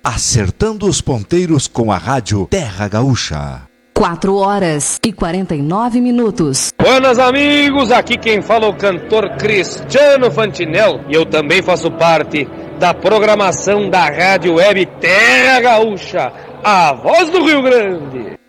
acertando os ponteiros com a rádio Terra Gaúcha. 4h49. Buenas amigos, aqui quem fala é o cantor Cristiano Fantinel e eu também faço parte da programação da Rádio Web Terra Gaúcha, a voz do Rio Grande.